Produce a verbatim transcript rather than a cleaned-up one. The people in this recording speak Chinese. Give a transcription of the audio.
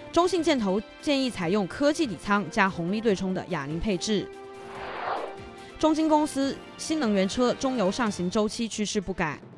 中信建投建议采用科技底仓加红利对冲的亚零配置。中金公司新能源车中油上行周期趋势不改。